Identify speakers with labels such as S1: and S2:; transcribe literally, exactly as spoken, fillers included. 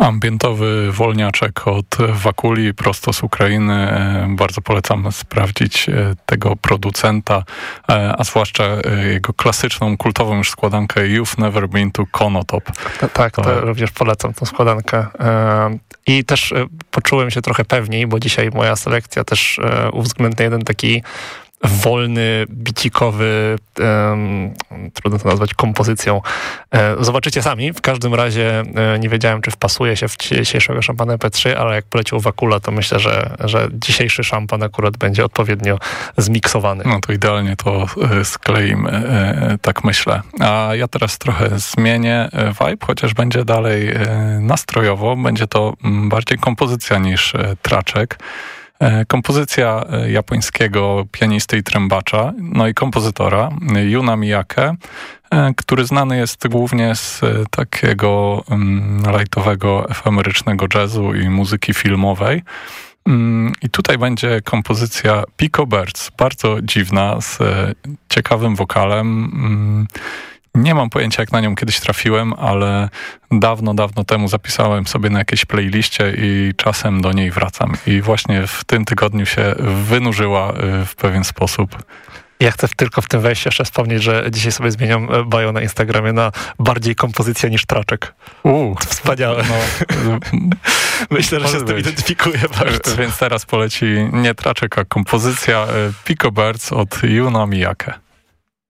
S1: Ambientowy wolniaczek od Wakuli, prosto z Ukrainy. Bardzo polecam sprawdzić tego producenta, a zwłaszcza jego klasyczną, kultową już składankę You've Never Been to Konotop.
S2: Tak, to, to również polecam tą składankę. I też poczułem się trochę pewniej, bo dzisiaj moja selekcja też uwzględnia jeden taki wolny, bicikowy, um, trudno to nazwać kompozycją. E, zobaczycie sami. W każdym razie e, nie wiedziałem, czy wpasuje się w dzisiejszego szampana E P trzy, ale jak polecił Wakula, to myślę, że, że dzisiejszy szampan akurat będzie odpowiednio zmiksowany.
S1: No to idealnie to e, skleimy, e, tak myślę. A ja teraz trochę zmienię vibe, chociaż będzie dalej e, nastrojowo. Będzie to m, bardziej kompozycja niż e, traczek. Kompozycja japońskiego pianisty i trębacza, no i kompozytora Juna Miyake, który znany jest głównie z takiego lightowego, efemerycznego jazzu i muzyki filmowej. I tutaj będzie kompozycja Pico Birds, bardzo dziwna, z ciekawym wokalem. Nie mam pojęcia, jak na nią kiedyś trafiłem, ale dawno, dawno temu zapisałem sobie na jakiejś playliście i czasem do niej wracam. I właśnie w tym tygodniu się wynurzyła w pewien sposób.
S2: Ja chcę tylko w tym wejściu jeszcze wspomnieć, że dzisiaj sobie zmieniam bio na Instagramie na bardziej kompozycja niż traczek.
S1: Uuu,
S2: wspaniałe. No, myślę, że się z tym identyfikuję bardzo.
S1: Więc teraz poleci nie traczek, a kompozycja Pico Birds od Juna Miyake.